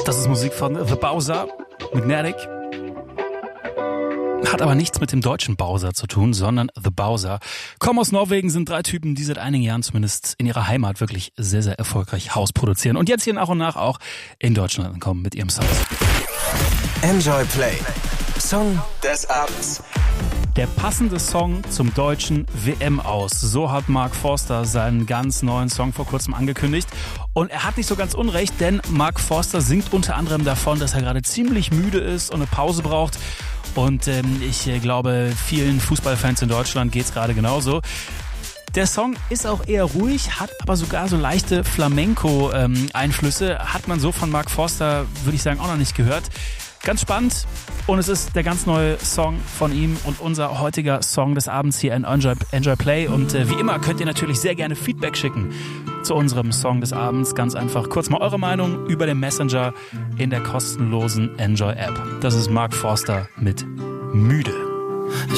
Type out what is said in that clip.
Das ist Musik von The Bowser, Magnetic. Hat aber nichts mit dem deutschen Bowser zu tun, sondern The Bowser. Kommen aus Norwegen, sind 3 Typen, die seit einigen Jahren zumindest in ihrer Heimat wirklich sehr, sehr erfolgreich House produzieren. Und jetzt hier nach und nach auch in Deutschland ankommen mit ihrem Sound. Enjoy Play. Song des Abends. Der passende Song zum deutschen WM-Aus. So hat Mark Forster seinen ganz neuen Song vor kurzem angekündigt. Und er hat nicht so ganz unrecht, denn Mark Forster singt unter anderem davon, dass er gerade ziemlich müde ist und eine Pause braucht. Und ich glaube, vielen Fußballfans in Deutschland geht's gerade genauso. Der Song ist auch eher ruhig, hat aber sogar so leichte Flamenco-Einflüsse. Hat man so von Mark Forster, würde ich sagen, auch noch nicht gehört. Ganz spannend und es ist der ganz neue Song von ihm und unser heutiger Song des Abends hier in Enjoy Play. Und wie immer könnt ihr natürlich sehr gerne Feedback schicken zu unserem Song des Abends. Ganz einfach kurz mal eure Meinung über den Messenger in der kostenlosen Enjoy App. Das ist Mark Forster mit Müde.